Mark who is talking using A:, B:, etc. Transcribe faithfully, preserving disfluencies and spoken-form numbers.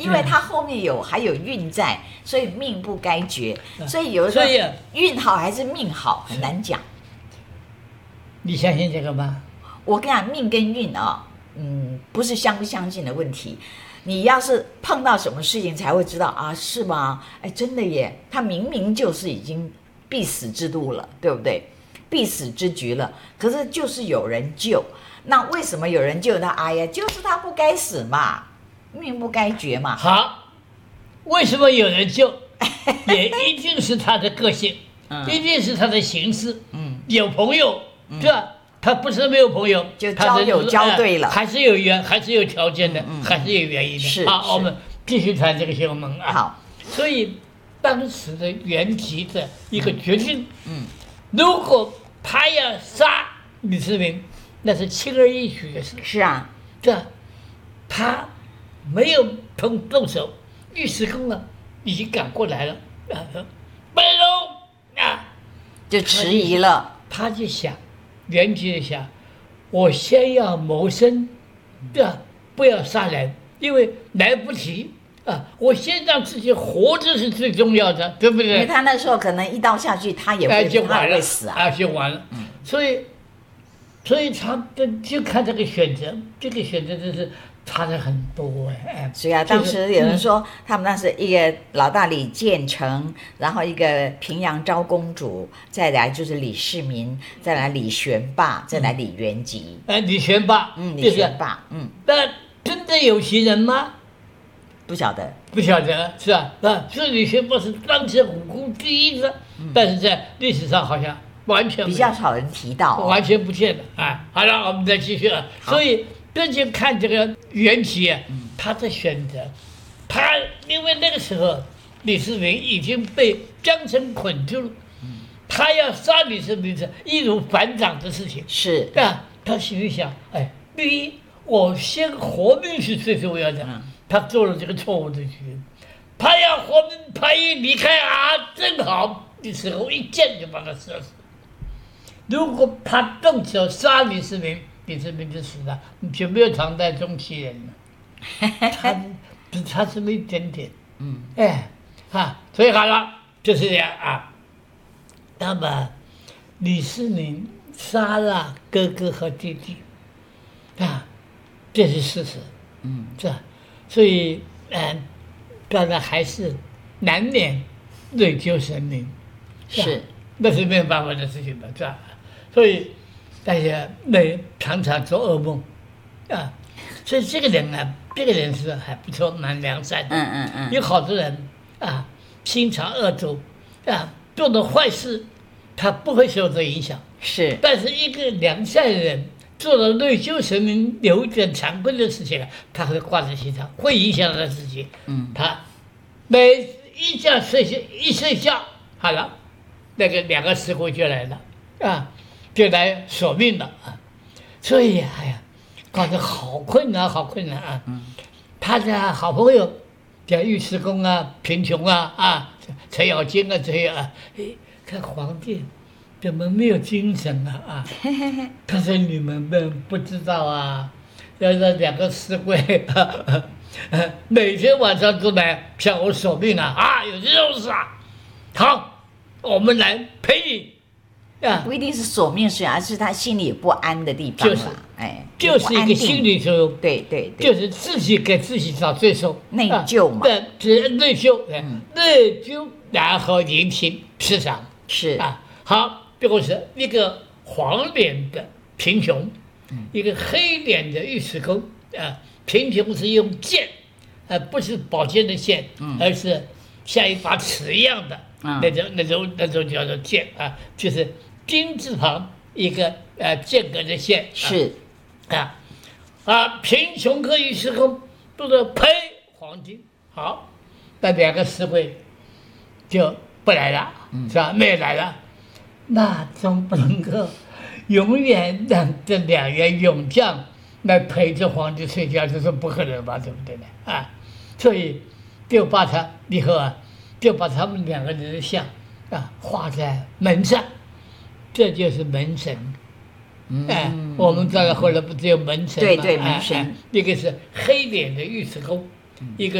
A: 因为他后面有还有运在，所以命不该绝。
B: 嗯
A: 所以有的时候
B: 所以
A: 运好还是命好很难讲。
B: 你相信这个吗？
A: 我跟你讲，命跟运啊，嗯，不是相不相信的问题。你要是碰到什么事情才会知道啊，是吗？哎，真的耶，他明明就是已经必死之路了，对不对？必死之局了，可是就是有人救。那为什么有人救他？哎呀，就是他不该死嘛，命不该绝嘛。
B: 好，为什么有人救？也一定是他的个性，
A: 嗯
B: 一定是他的行事。
A: 嗯，
B: 有朋友，对吧？他不是没有朋友，
A: 就
B: 他是
A: 交友交对了
B: 呃还是有缘，还是有条件的，
A: 嗯嗯
B: 还是有原因的。
A: 是
B: 好，
A: 是
B: 我们继续谈这个新闻啊。
A: 好，
B: 所以当时的袁吉的一个决定，
A: 嗯，
B: 如果他要杀李世民，那是轻而易举的事，
A: 是啊，
B: 这他没有动动手，尉迟恭啊已经赶过来了，啊，不能动啊，
A: 就迟疑了。
B: 他就想，袁吉就想，我先要谋生，对吧？不要杀人，因为来不及啊！我先让自己活着是最重要的，对不
A: 因为
B: 对？
A: 他那时候可能一刀下去，他也
B: 哎，
A: 会他
B: 就完了
A: 也会死啊。
B: 啊，就完了。所以，所以他的就看这个选择，这个选择真是差的很多哎。
A: 所以啊，当时有人说，他们那是一个老大李建成，然后一个平阳昭公主，再来就是李世民，再来李玄霸，再来李元吉。
B: 哎，李玄霸，
A: 嗯，李
B: 就是
A: 玄霸，嗯，
B: 那真的有其人吗？
A: 不晓得。
B: 不晓得是吧？啊，所以李玄霸是当时武功第一的，但是在历史上好像完全没有
A: 比较少人提到、哦。
B: 完全不见了啊！好了，我们再继续啊。所以这就看这个袁吉啊，他的选择，他因为那个时候李世民已经被江城捆住了，他要杀李世民是易如反掌的事情
A: 是，
B: 啊。他心里想，哎，第一，我先活命是最重要的。
A: 嗯
B: 他做了这个错误的决定，他要活命，他一离开啊，正好李世民一箭就把他射死。如果他动手杀李世民，李世民就死了，就没有唐代中期人了。他只差这么一点点，
A: 嗯，
B: 哎，哈，所以好了，就是这样啊。那么，李世民杀了哥哥和弟弟，啊，这是事实，
A: 嗯，
B: 是吧？所以，嗯，当然还是难免内疚神明，
A: 是，
B: 那是没有办法的事情的，是吧？所以大家没常常做噩梦，啊，所以这个人呢，这个人是还不错，蛮良善的。
A: 嗯嗯嗯，
B: 有好多人啊，心肠恶毒，啊，做的坏事，他不会受这影响。
A: 是，
B: 但是一个良善的人做了内疚神明有一点惭愧的事情，他会挂在心上，会影响他自己。
A: 嗯，
B: 他每一觉睡觉一睡觉，好了，那个两个石灰就来了啊，就来索命了啊。所以哎呀，搞得好困难，好困难啊。
A: 嗯，
B: 他的好朋友叫尉迟恭啊、贫穷啊、啊程咬金啊这些啊，哎，看皇帝怎么没有精神啊啊！他说你们们不知道啊，要让两个石灰，每天晚上都来向我索命啊啊！有这种事啊？好，我们来陪你啊！
A: 不一定是索命水，而是他心里不安的地方
B: 就是
A: 啦。哎，
B: 就是一个心理作用，
A: 对对对，
B: 就是自己给自己找罪受，
A: 内疚嘛。
B: 对，只内疚，
A: 嗯
B: 内疚，然后引起市场
A: 是
B: 啊。好，这个是一个黄脸的贫穷，
A: 嗯
B: 一个黑脸的尉迟恭啊。贫穷是用剑，呃，不是宝剑的剑，
A: 嗯
B: 而是像一把尺一样的、
A: 嗯
B: 那种那种那种叫做剑啊，就是金字旁一个呃间隔的线。
A: 是
B: 啊啊，贫穷和尉迟恭都是陪皇帝。好，那两个石灰就不来了，是吧？没有来了，那总不能够永远让这两员勇将来陪着皇帝睡觉，这是不可能吧？对不对呢？啊，所以就把他以后啊，就把他们两个人的像啊画在门上，这就是门神。哎，我们这个后来不只有门神吗？
A: 对对
B: 哎
A: 门神
B: 哎一个是黑脸的尉迟恭，一个